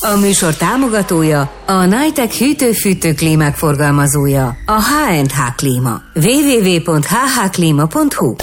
A műsor támogatója a Nitec hűtő-fűtő klímák forgalmazója, a H&H Klíma. www.hhklima.hu.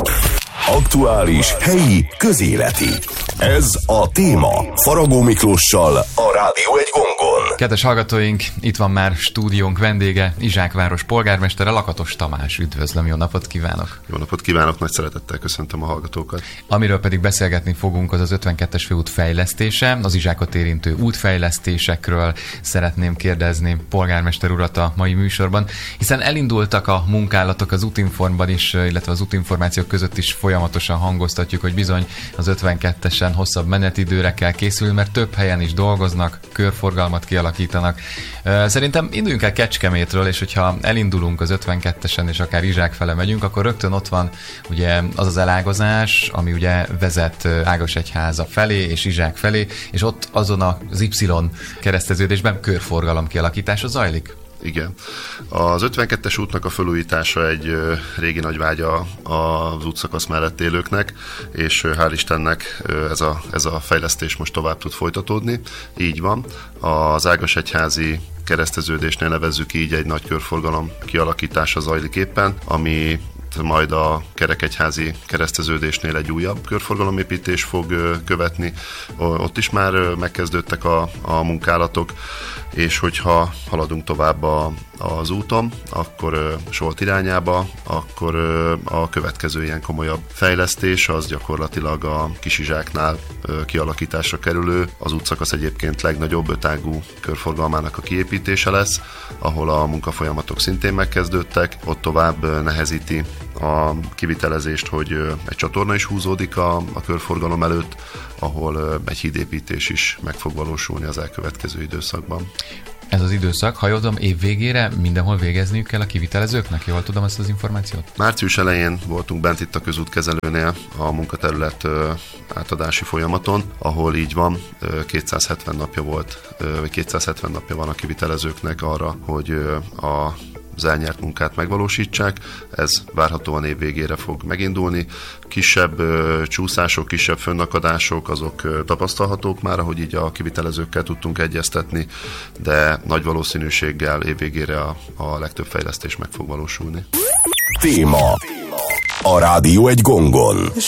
Aktuális, helyi, közéleti. Ez a téma Faragó Miklóssal a Rádió egy gongon. Kedves hallgatóink, itt van már stúdiónk vendége, Izsákváros polgármestere, Lakatos Tamás. Üdvözlöm, jó napot kívánok! Jó napot kívánok, nagy szeretettel köszöntöm a hallgatókat. Amiről pedig beszélgetni fogunk, az 52-es főút fejlesztése, az Izsákot érintő útfejlesztésekről szeretném kérdezni polgármester urat a mai műsorban, hiszen elindultak a munkálatok az Útinformban is, illetve az útinformációk között is folyamatosan hangoztatjuk, hogy bizony az 52-esen hosszabb menetidőre kell készülni, mert több helyen is dolgoznak, körforgalmat kialakítanak. Szerintem induljunk el Kecskemétről, és hogyha elindulunk az 52-esen, és akár Izsák fele megyünk, akkor rögtön ott van ugye az az elágazás, ami ugye vezet Ágasegyháza felé és Izsák felé, és ott azon az Y kereszteződésben körforgalom kialakítása zajlik. Igen. Az 52-es útnak a felújítása egy régi nagy vágya az útszakasz mellett élőknek, és hál' Istennek ez a fejlesztés most tovább tud folytatódni. Így van. Az Ágasegyházi kereszteződésnél, nevezzük így, egy nagy körforgalom kialakítása zajlik éppen, ami majd a Kerekegyházi kereszteződésnél egy újabb körforgalomépítés fog követni. Ott is már megkezdődtek a munkálatok, és hogyha haladunk tovább az úton, akkor Solt irányába, akkor a következő ilyen komolyabb fejlesztés az gyakorlatilag a Kisizsáknál kialakításra kerülő, az útszakasz egyébként legnagyobb ötágú körforgalmának a kiépítése lesz, ahol a munkafolyamatok szintén megkezdődtek, ott tovább nehezíti a kivitelezést, hogy egy csatorna is húzódik a körforgalom előtt, ahol egy hídépítés is meg fog valósulni az elkövetkező időszakban. Ez az időszak, ha jól tudom, év végére mindenhol végezniük kell a kivitelezőknek? Jól tudom ezt az információt? Március elején voltunk bent itt a közútkezelőnél a munkaterület átadási folyamaton, ahol így van, 270 napja volt, vagy 270 napja van a kivitelezőknek arra, hogy az elnyert munkát megvalósítsák. Ez várhatóan év végére fog megindulni. Kisebb csúszások, kisebb fönnakadások, azok tapasztalhatók már, ahogy így a kivitelezőkkel tudtunk egyeztetni, de nagy valószínűséggel év végére a legtöbb fejlesztés meg fog valósulni. Téma a Rádió egy gongon.